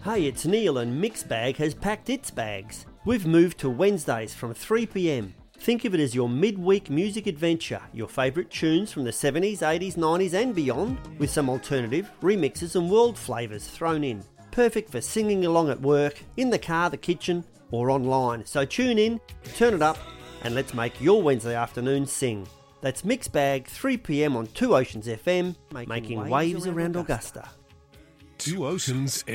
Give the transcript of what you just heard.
Hey, it's Neil and Mixbag has packed its bags. We've moved to Wednesdays from 3pm. Think of it as your midweek music adventure, your favourite tunes from the 70s, 80s, 90s and beyond, with some alternative, remixes and world flavours thrown in. Perfect for singing along at work, in the car, the kitchen or online. So tune in, turn it up and let's make your Wednesday afternoon sing. That's Mixbag, 3pm on 2 Oceans FM, making waves around Augusta. 2 Oceans